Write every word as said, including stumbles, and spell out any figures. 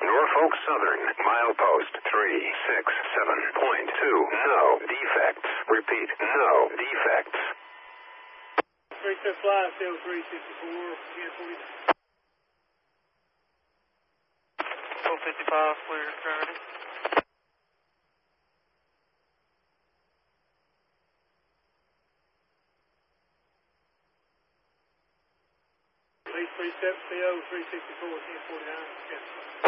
Norfolk Southern, milepost three six seven point two. No defects. Repeat, no defects. three two fly, still three sixty-four, ten forty. four fifty-five, clear, ready. Three three seven C O three sixty-four, ten forty-nine.